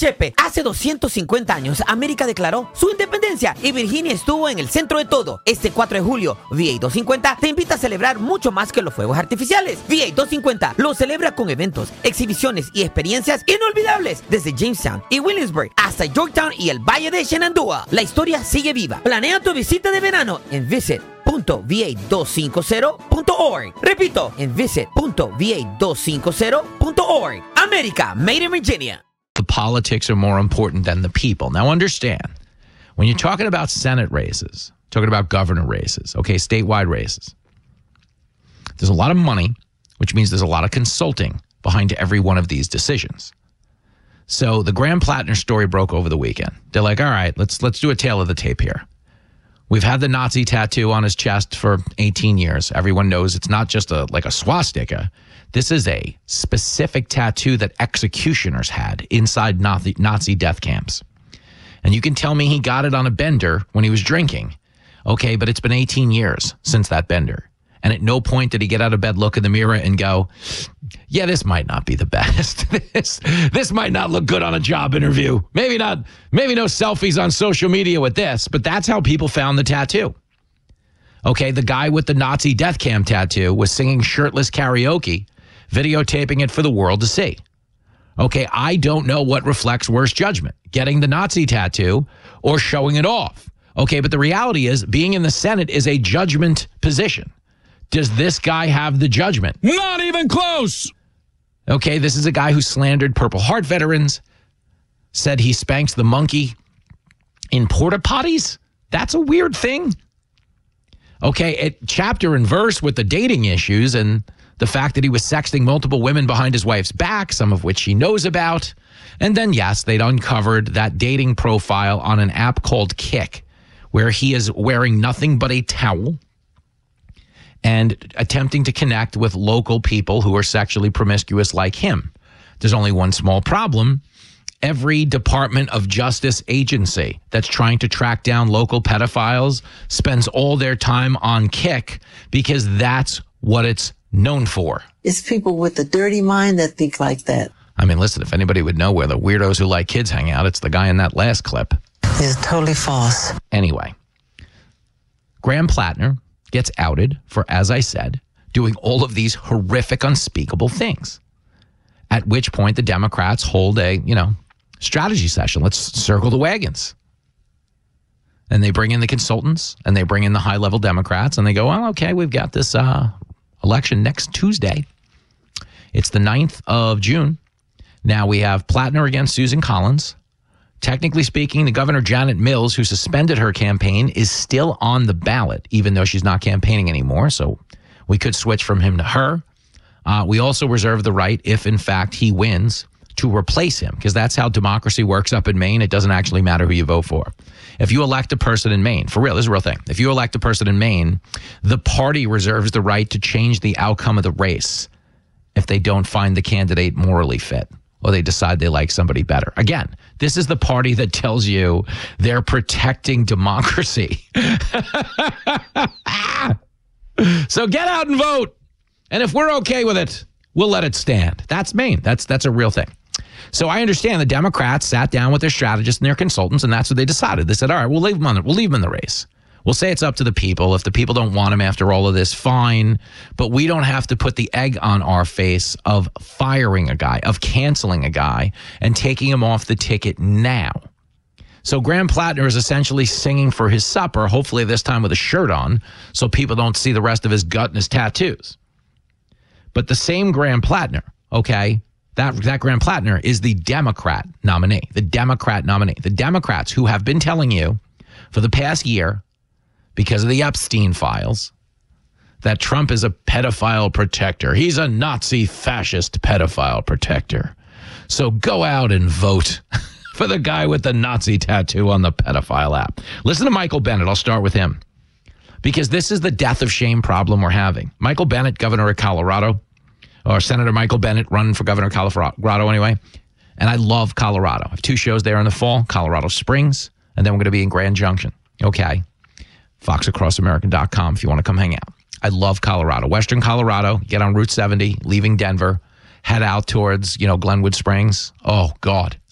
Chepe, hace 250 años América declaró su independencia y Virginia estuvo en el centro de todo. Este 4 de julio, VA 250 te invita a celebrar mucho más que los fuegos artificiales. VA 250 lo celebra con eventos, exhibiciones y experiencias inolvidables desde Jamestown y Williamsburg hasta Yorktown y el Valle de Shenandoah. La historia sigue viva. Planea tu visita de verano en visit.va250.org. Repito, en visit.va250.org. America, made in Virginia. The politics are more important than the people. Now understand, when you're talking about Senate races, talking about governor races, okay, statewide races, there's a lot of money, which means there's a lot of consulting behind every one of these decisions. So the Graham Plattner story broke over the weekend. They're like, all right, let's do a tale of the tape here. We've had the Nazi tattoo on his chest for 18 years. Everyone knows it's not just like a swastika. This is a specific tattoo that executioners had inside Nazi death camps. And you can tell me he got it on a bender when he was drinking. Okay, but it's been 18 years since that bender. And at no point did he get out of bed, look in the mirror, and go, yeah, this might not be the best. This might not look good on a job interview. Maybe not. Maybe no selfies on social media with this. But that's how people found the tattoo. Okay, the guy with the Nazi death camp tattoo was singing shirtless karaoke, videotaping it for the world to see. Okay, I don't know what reflects worse judgment, getting the Nazi tattoo or showing it off. Okay, but the reality is being in the Senate is a judgment position. Does this guy have the judgment? Not even close. Okay, this is a guy who slandered Purple Heart veterans, said he spanks the monkey in porta potties. That's a weird thing. Okay, chapter and verse with the dating issues and the fact that he was sexting multiple women behind his wife's back, some of which she knows about. And then, yes, they'd uncovered that dating profile on an app called Kik, where he is wearing nothing but a towel and attempting to connect with local people who are sexually promiscuous like him. There's only one small problem. Every Department of Justice agency that's trying to track down local pedophiles spends all their time on Kik because that's what it's known for. It's people with a dirty mind that think like that. I mean, listen, if anybody would know where the weirdos who like kids hang out, it's the guy in that last clip. It's totally false. Anyway, Graham Plattner gets outed for, as I said, doing all of these horrific, unspeakable things. At which point the Democrats hold a, strategy session. Let's circle the wagons. And they bring in the consultants and they bring in the high-level Democrats and they go, well, okay, we've got this election next Tuesday. It's the 9th of June. Now we have Plattner against Susan Collins. Technically speaking, the Governor Janet Mills, who suspended her campaign, is still on the ballot, even though she's not campaigning anymore. So we could switch from him to her. We also reserve the right, if in fact he wins, to replace him, because that's how democracy works up in Maine. It doesn't actually matter who you vote for. If you elect a person in Maine, for real, this is a real thing. If you elect a person in Maine, the party reserves the right to change the outcome of the race if they don't find the candidate morally fit or they decide they like somebody better. Again, this is the party that tells you they're protecting democracy. So get out and vote. And if we're okay with it, we'll let it stand. That's Maine. That's a real thing. So I understand the Democrats sat down with their strategists and their consultants, and that's what they decided. They said, all right, we'll leave him in the race. We'll say it's up to the people. If the people don't want him after all of this, fine. But we don't have to put the egg on our face of firing a guy, of canceling a guy, and taking him off the ticket now. So Graham Plattner is essentially singing for his supper, hopefully this time with a shirt on, so people don't see the rest of his gut and his tattoos. But the same Graham Plattner, okay, that Graham Plattner is the Democrat nominee, the Democrat nominee. The Democrats who have been telling you for the past year, because of the Epstein files, that Trump is a pedophile protector. He's a Nazi fascist pedophile protector. So go out and vote for the guy with the Nazi tattoo on the pedophile app. Listen to Michael Bennet. I'll start with him, because this is the death of shame problem we're having. Michael Bennet, governor of Colorado, or Senator Michael Bennet running for governor of Colorado anyway. And I love Colorado. I have 2 shows there in the fall, Colorado Springs, and then we're going to be in Grand Junction. Okay. FoxAcrossAmerica.com if you want to come hang out. I love Colorado. Western Colorado, get on Route 70, leaving Denver, head out towards, Glenwood Springs. Oh, God.